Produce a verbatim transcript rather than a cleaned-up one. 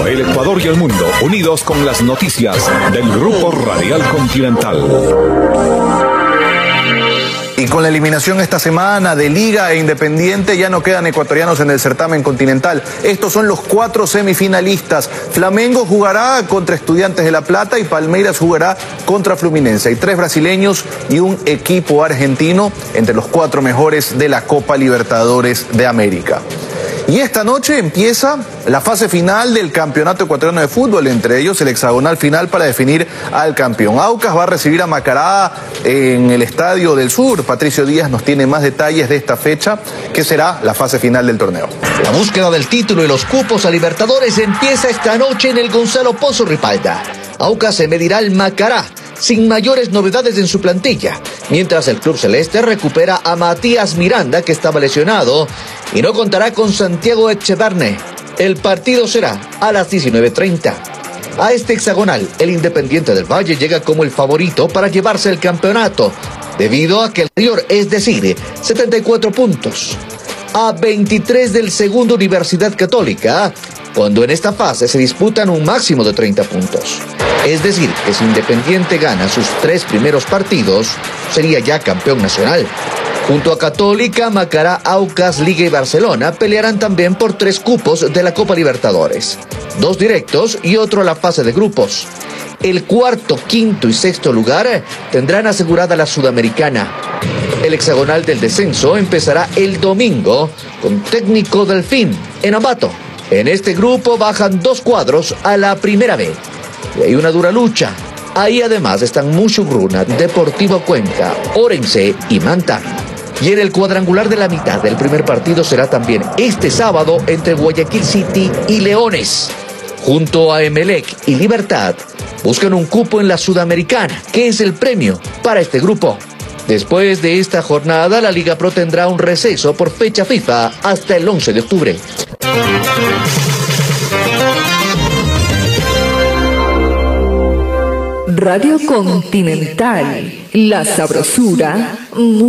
El Ecuador y el mundo, unidos con las noticias del Grupo Radial Continental. Y con la eliminación esta semana de Liga e Independiente ya no quedan ecuatorianos en el certamen continental. Estos son los cuatro semifinalistas. Flamengo jugará contra Estudiantes de La Plata y Palmeiras jugará contra Fluminense. Hay tres brasileños y un equipo argentino entre los cuatro mejores de la Copa Libertadores de América. Y esta noche empieza la fase final del Campeonato Ecuatoriano de Fútbol, entre ellos el hexagonal final para definir al campeón. Aucas va a recibir a Macará en el Estadio del Sur. Patricio Díaz nos tiene más detalles de esta fecha, que será la fase final del torneo. La búsqueda del título y los cupos a Libertadores empieza esta noche en el Gonzalo Pozo Ripalda. Aucas se medirá al Macará, sin mayores novedades en su plantilla, mientras el club celeste recupera a Matías Miranda, que estaba lesionado, y no contará con Santiago Echeverne. El partido será a las diecinueve treinta. A este hexagonal, el Independiente del Valle llega como el favorito para llevarse el campeonato, debido a que el mayor, es decir, setenta y cuatro puntos, a veintitrés del segundo Universidad Católica, cuando en esta fase se disputan un máximo de treinta puntos. Es decir, que si Independiente gana sus tres primeros partidos, sería ya campeón nacional. Junto a Católica, Macará, Aucas, Liga y Barcelona pelearán también por tres cupos de la Copa Libertadores, dos directos y otro a la fase de grupos. El cuarto, quinto y sexto lugar tendrán asegurada la Sudamericana. El hexagonal del descenso empezará el domingo con Técnico Delfín en Ambato. En este grupo bajan dos cuadros a la primera B. Y hay una dura lucha. Ahí además están Muchugruna, Deportivo Cuenca, Orense y Manta. Y en el cuadrangular de la mitad del primer partido será también este sábado entre Guayaquil City y Leones. Junto a Emelec y Libertad buscan un cupo en la Sudamericana, que es el premio para este grupo. Después de esta jornada, la Liga Pro tendrá un receso por fecha FIFA hasta el once de octubre. Radio Continental, la sabrosura.